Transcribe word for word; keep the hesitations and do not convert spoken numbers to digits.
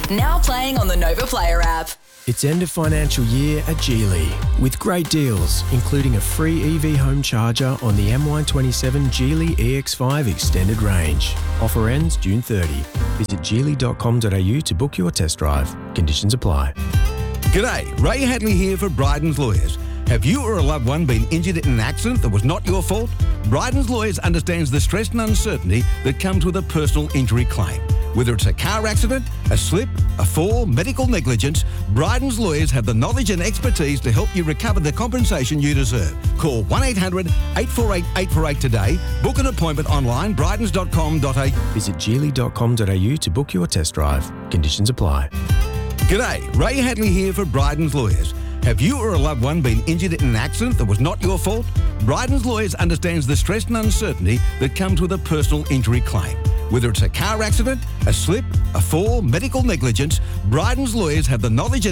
Now playing on the Nova Player app. It's end of financial year at Geely with great deals, including a free E V home charger on the M Y twenty-seven Geely E X five Extended Range. Offer ends June thirtieth. Visit geely dot com dot a u to book your test drive. Conditions apply. G'day, Ray Hadley here for Bryden's Lawyers. Have you or a loved one been injured in an accident that was not your fault? Bryden's Lawyers understands the stress and uncertainty that comes with a personal injury claim. Whether it's a car accident, a slip, a fall, medical negligence, Bryden's Lawyers have the knowledge and expertise to help you recover the compensation you deserve. Call one eight hundred eight four eight eight four eight today. Book an appointment online, brydens dot com dot a u. Visit geely dot com dot a u to book your test drive. Conditions apply. G'day, Ray Hadley here for Bryden's Lawyers. Have you or a loved one been injured in an accident that was not your fault? Bryden's Lawyers understands the stress and uncertainty that comes with a personal injury claim. Whether it's a car accident, a slip, a fall, medical negligence, Bryden's Lawyers have the knowledge and